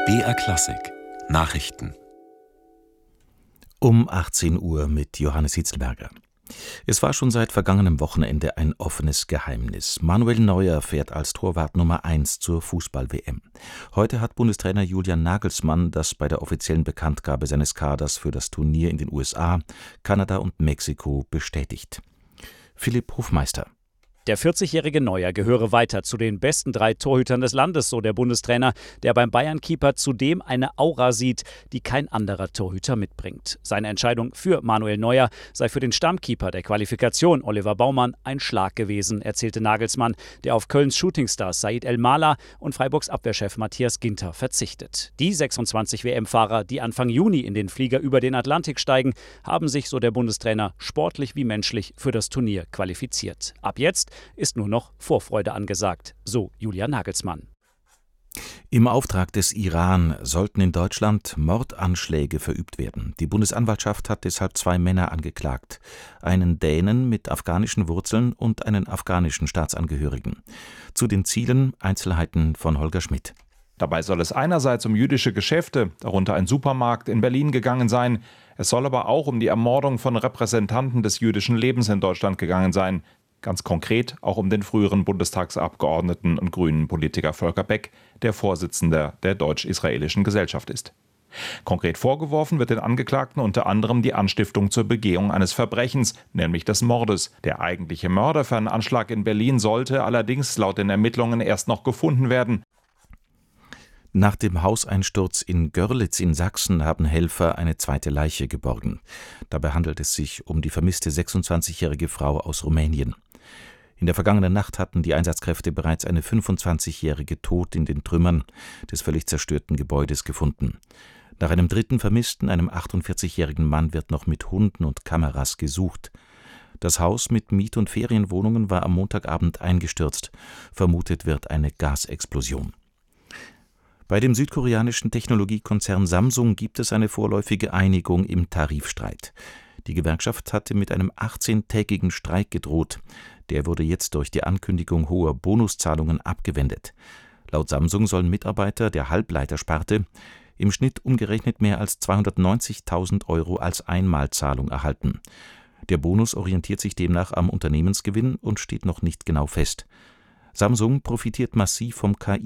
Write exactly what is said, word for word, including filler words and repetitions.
B R Klassik Nachrichten Um achtzehn Uhr mit Johannes Hitzlberger. Es war schon seit vergangenem Wochenende ein offenes Geheimnis. Manuel Neuer fährt als Torwart Nummer eins zur Fußball-W M. Heute hat Bundestrainer Julian Nagelsmann das bei der offiziellen Bekanntgabe seines Kaders für das Turnier in den U S A, Kanada und Mexiko bestätigt. Philipp Hofmeister. Der vierzigjährige Neuer gehöre weiter zu den besten drei Torhütern des Landes, so der Bundestrainer, der beim Bayern-Keeper zudem eine Aura sieht, die kein anderer Torhüter mitbringt. Seine Entscheidung für Manuel Neuer sei für den Stammkeeper der Qualifikation, Oliver Baumann, ein Schlag gewesen, erzählte Nagelsmann, der auf Kölns Shootingstars Said El-Mala und Freiburgs Abwehrchef Matthias Ginter verzichtet. Die sechsundzwanzig W M-Fahrer, die Anfang Juni in den Flieger über den Atlantik steigen, haben sich, so der Bundestrainer, sportlich wie menschlich für das Turnier qualifiziert. Ab jetzt ist nur noch Vorfreude angesagt, so Julian Nagelsmann. Im Auftrag des Iran sollten in Deutschland Mordanschläge verübt werden. Die Bundesanwaltschaft hat deshalb zwei Männer angeklagt. Einen Dänen mit afghanischen Wurzeln und einen afghanischen Staatsangehörigen. Zu den Zielen Einzelheiten von Holger Schmidt. Dabei soll es einerseits um jüdische Geschäfte, darunter ein Supermarkt in Berlin, gegangen sein. Es soll aber auch um die Ermordung von Repräsentanten des jüdischen Lebens in Deutschland gegangen sein. Ganz konkret auch um den früheren Bundestagsabgeordneten und grünen Politiker Volker Beck, der Vorsitzender der Deutsch-Israelischen Gesellschaft ist. Konkret vorgeworfen wird den Angeklagten unter anderem die Anstiftung zur Begehung eines Verbrechens, nämlich des Mordes. Der eigentliche Mörder für einen Anschlag in Berlin sollte allerdings laut den Ermittlungen erst noch gefunden werden. Nach dem Hauseinsturz in Görlitz in Sachsen haben Helfer eine zweite Leiche geborgen. Dabei handelt es sich um die vermisste sechsundzwanzigjährige Frau aus Rumänien. In der vergangenen Nacht hatten die Einsatzkräfte bereits eine fünfundzwanzigjährige tot in den Trümmern des völlig zerstörten Gebäudes gefunden. Nach einem dritten Vermissten, einem achtundvierzigjährigen Mann, wird noch mit Hunden und Kameras gesucht. Das Haus mit Miet- und Ferienwohnungen war am Montagabend eingestürzt. Vermutet wird eine Gasexplosion. Bei dem südkoreanischen Technologiekonzern Samsung gibt es eine vorläufige Einigung im Tarifstreit. Die Gewerkschaft hatte mit einem achtzehntägigen Streik gedroht. Der wurde jetzt durch die Ankündigung hoher Bonuszahlungen abgewendet. Laut Samsung sollen Mitarbeiter der Halbleitersparte im Schnitt umgerechnet mehr als zweihundertneunzigtausend Euro als Einmalzahlung erhalten. Der Bonus orientiert sich demnach am Unternehmensgewinn und steht noch nicht genau fest. Samsung profitiert massiv vom K